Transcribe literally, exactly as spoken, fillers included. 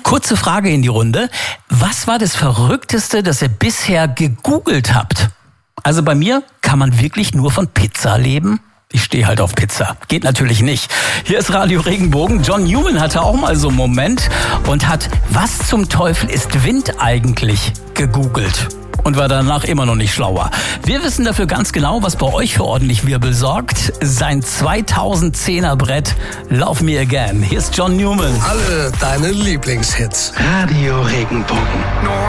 Kurze Frage in die Runde. Was war das Verrückteste, das ihr bisher gegoogelt habt? Also bei mir kann man wirklich nur von Pizza leben. Ich stehe halt auf Pizza. Geht natürlich nicht. Hier ist Radio Regenbogen. John Newman hatte auch mal so einen Moment und hat "Was zum Teufel ist Wind eigentlich?" gegoogelt. Und war danach immer noch nicht schlauer. Wir wissen dafür ganz genau, was bei euch für ordentlich Wirbel sorgt. Sein zweitausendzehner Brett Love Me Again. Hier ist John Newman. Alle deine Lieblingshits. Radio Regenbogen.